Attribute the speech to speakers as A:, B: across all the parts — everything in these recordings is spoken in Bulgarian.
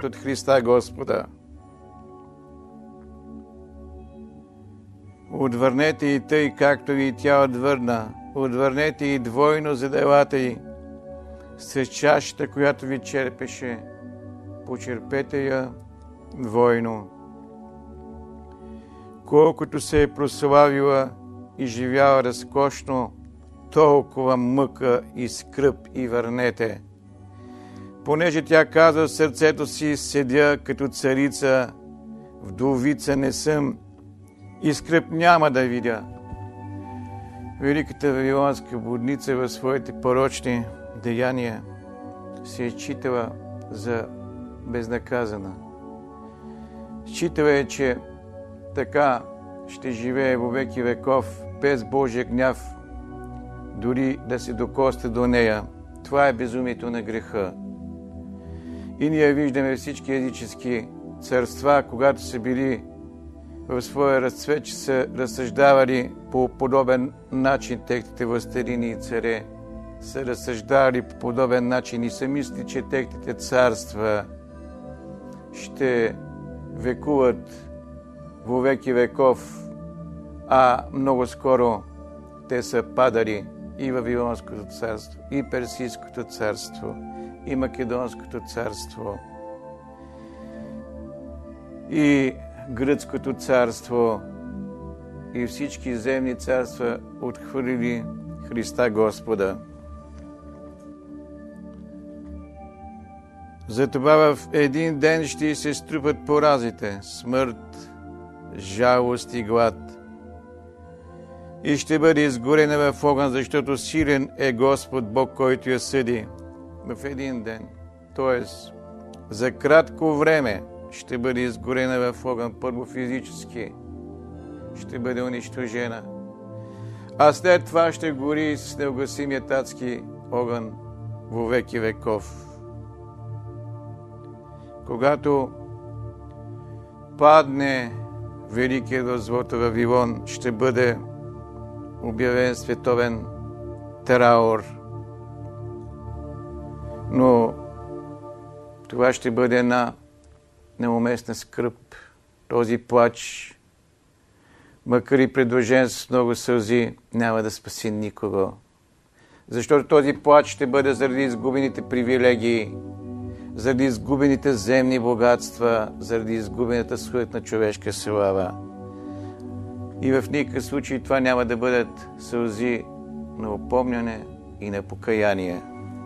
A: живот от Христа Господа. Отвърнете и тъй, както и тя отвърна. Отвърнете и двойно за делата й. С чашата, която ви черпеше, почерпете я двойно. Колкото се е прославила и живяла разкошно, толкова мъка и скръб и върнете. Понеже тя казва в сърцето си, седя като царица, вдовица не съм и скръб няма да видя. Великата вавилонска блудница в своите порочни деяния се е считала за безнаказана. Считала е, че така ще живее во веки веков, без Божия гняв, дори да се докоста до нея. Това е безумието на греха. И ние виждаме всички езически царства, когато са били в своя разцвет, че са разсъждавали по подобен начин техните властелини и царе. Са разсъждавали по подобен начин и са мисли, че техните царства ще векуват во веки веков, а много скоро те са падали и Вавилонското царство, и Персийското царство, и Македонското царство, и Гръцкото царство, и всички земни царства отхвърлили Христа Господа. Затова в един ден ще се струпат поразите, смърт, жалост и глад. И ще бъде изгорена в огън, защото силен е Господ Бог, който я съди. В един ден, т.е. за кратко време, ще бъде изгорена в огън, първо физически, ще бъде унищожена. А след това ще гори с неугасимият адски огън во веки веков. Когато падне великият развод Вавилон, ще бъде обявен световен траур. Но това ще бъде една неуместна скръб. Този плач, макар и придружен с много сълзи, няма да спаси никого. Защото този плач ще бъде заради изгубените привилегии, заради изгубените земни богатства, заради изгубената суетна човешка слава. И в никакъв случай това няма да бъдат сълзи на упомняне и на покаяние.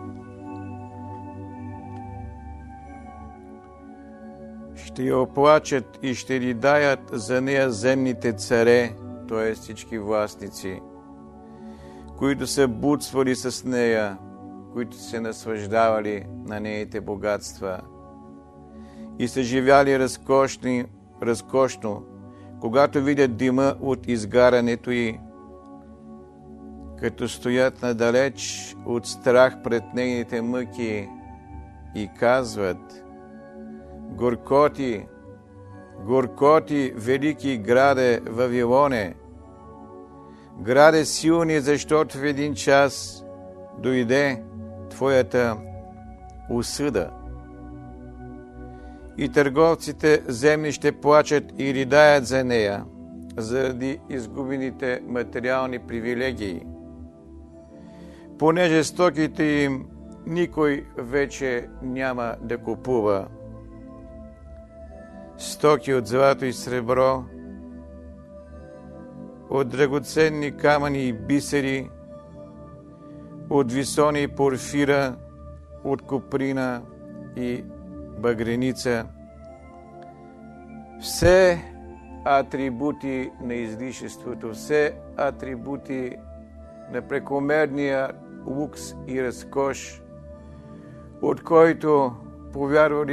A: Ще я оплачат и ще ридаят за нея земните царе, т.е. всички властници, които са будствали с нея, които се наслаждавали на нейните богатства и са живяли разкошно, когато видят дима от изгарянето й, като стоят надалеч от страх пред нейните мъки и казват: горкоти, горкоти, велики граде Вавилоне, граде силни, защото в един час дойде твоята осъда. И търговците земни ще плачат и ридаят за нея, заради изгубените материални привилегии, понеже стоките им никой вече няма да купува. Стоки от злато и сребро, от драгоценни камъни и бисери, от висони и порфира, от коприна и багреница. Все атрибути на излишеството, все атрибути на прекомерния лукс и разкош, от който повярвали